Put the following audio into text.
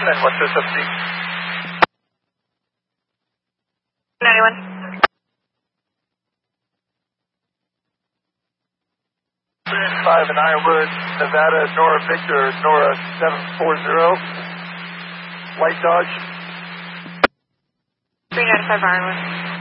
And what's your subseat? 91. 305 in Ironwood, Nevada, Nora Victor, Nora 740. Light Dodge. 395 Ironwood.